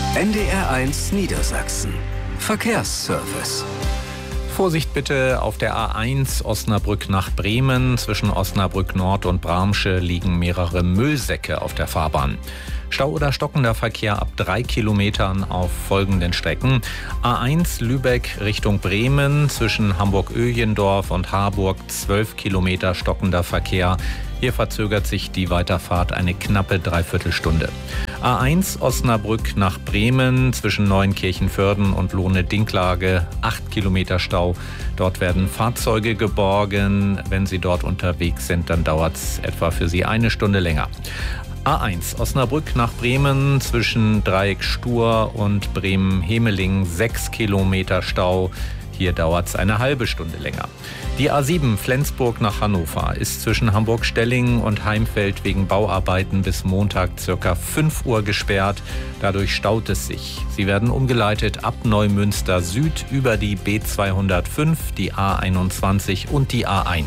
NDR1 Niedersachsen. Verkehrsservice. Vorsicht bitte auf der A1 Osnabrück nach Bremen. Zwischen Osnabrück Nord und Bramsche liegen mehrere Müllsäcke auf der Fahrbahn. Stau oder stockender Verkehr ab 3 Kilometern auf folgenden Strecken. A1 Lübeck Richtung Bremen. Zwischen Hamburg-Öhlendorf und Harburg 12 Kilometer stockender Verkehr. Hier verzögert sich die Weiterfahrt eine knappe Dreiviertelstunde. A1 Osnabrück nach Bremen zwischen Neuenkirchen-Vörden und Lohne-Dinklage 8 Kilometer Stau. Dort werden Fahrzeuge geborgen. Wenn Sie dort unterwegs sind, dann dauert es etwa für Sie eine Stunde länger. A1 Osnabrück nach Bremen zwischen Dreieck Stur und Bremen-Hemeling 6 Kilometer Stau. Hier dauert es eine halbe Stunde länger. Die A7 Flensburg nach Hannover ist zwischen Hamburg-Stellingen und Heimfeld wegen Bauarbeiten bis Montag ca. 5 Uhr gesperrt. Dadurch staut es sich. Sie werden umgeleitet ab Neumünster Süd über die B205, die A21 und die A1.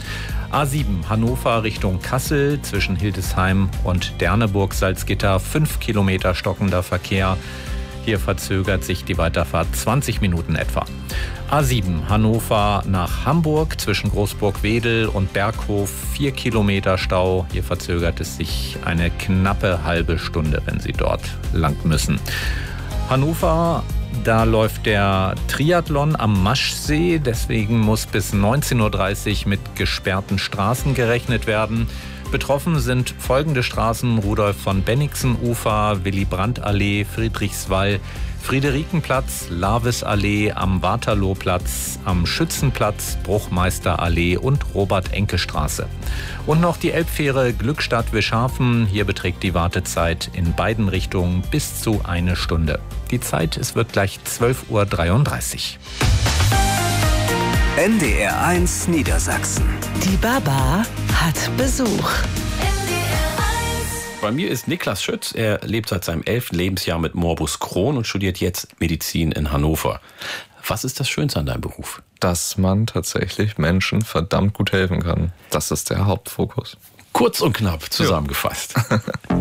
A7 Hannover Richtung Kassel zwischen Hildesheim und Derneburg-Salzgitter 5 Kilometer stockender Verkehr. Hier verzögert sich die Weiterfahrt 20 Minuten etwa. A7 Hannover nach Hamburg zwischen Großburg-Wedel und Berghof 4 Kilometer Stau. Hier verzögert es sich eine knappe halbe Stunde, wenn Sie dort lang müssen. Hannover, da läuft der Triathlon am Maschsee. Deswegen muss bis 19.30 Uhr mit gesperrten Straßen gerechnet werden. Betroffen sind folgende Straßen: Rudolf von Bennigsen-Ufer, Willy-Brandt-Allee, Friedrichswall, Friederikenplatz, Lavis-Allee, am Waterlooplatz, am Schützenplatz, Bruchmeister-Allee und Robert-Enke-Straße. Und noch die Elbfähre Glückstadt-Wischhafen. Hier beträgt die Wartezeit in beiden Richtungen bis zu eine Stunde. Die Zeit, es wird gleich 12.33 Uhr. NDR1 Niedersachsen. Die Baba hat Besuch. Bei mir ist Niklas Schütz. Er lebt seit seinem 11. Lebensjahr mit Morbus Crohn und studiert jetzt Medizin in Hannover. Was ist das Schönste an deinem Beruf? Dass man tatsächlich Menschen verdammt gut helfen kann. Das ist der Hauptfokus. Kurz und knapp zusammengefasst.